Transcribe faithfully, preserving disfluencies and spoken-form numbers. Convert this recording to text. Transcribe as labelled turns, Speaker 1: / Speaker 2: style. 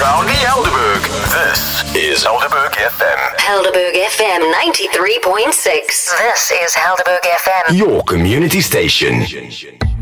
Speaker 1: around the Helderberg. This is Helderberg F M.
Speaker 2: Helderberg F M ninety-three point six. This is Helderberg F M.
Speaker 1: Your community station.